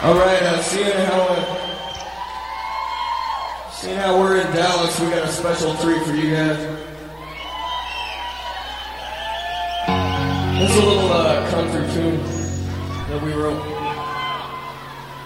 All right, seeing how we're in Dallas, we got a special treat for you guys. This is a little country tune that we wrote.